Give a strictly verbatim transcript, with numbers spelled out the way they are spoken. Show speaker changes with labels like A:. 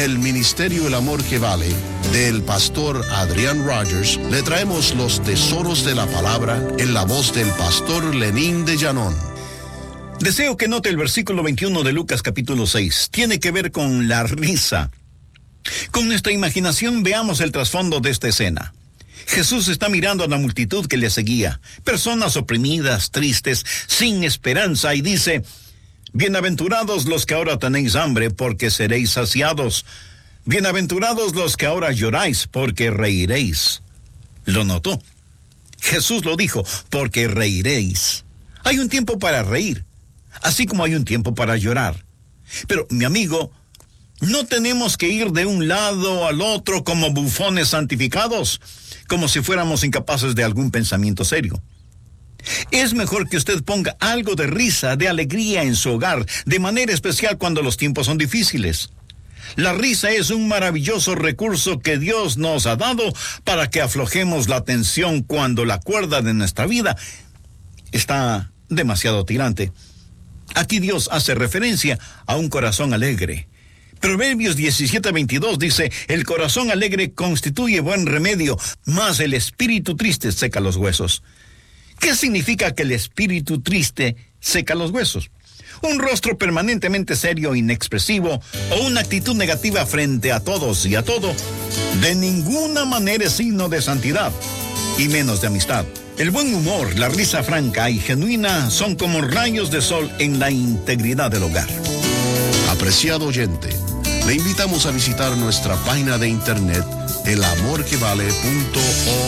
A: del Ministerio El Amor que Vale, del pastor Adrián Rogers, le traemos los tesoros de la palabra en la voz del pastor Lenín de Llanón.
B: Deseo que note el versículo veintiuno de Lucas capítulo seis. Tiene que ver con la risa. Con nuestra imaginación veamos el trasfondo de esta escena. Jesús está mirando a la multitud que le seguía, personas oprimidas, tristes, sin esperanza, y dice: bienaventurados los que ahora tenéis hambre, porque seréis saciados. Bienaventurados los que ahora lloráis, porque reiréis. ¿Lo notó? Jesús lo dijo, porque reiréis. Hay un tiempo para reír, así como hay un tiempo para llorar. Pero, mi amigo, no tenemos que ir de un lado al otro como bufones santificados, como si fuéramos incapaces de algún pensamiento serio. Es mejor que usted ponga algo de risa, de alegría en su hogar, de manera especial cuando los tiempos son difíciles. La risa es un maravilloso recurso que Dios nos ha dado para que aflojemos la tensión cuando la cuerda de nuestra vida está demasiado tirante. Aquí Dios hace referencia a un corazón alegre. Proverbios diecisiete veintidós dice: el corazón alegre constituye buen remedio, mas el espíritu triste seca los huesos. ¿Qué significa que el espíritu triste seca los huesos? Un rostro permanentemente serio, inexpresivo, o una actitud negativa frente a todos y a todo, de ninguna manera es signo de santidad, y menos de amistad. El buen humor, la risa franca y genuina son como rayos de sol en la integridad del hogar.
A: Apreciado oyente, le invitamos a visitar nuestra página de internet el amor que vale punto org.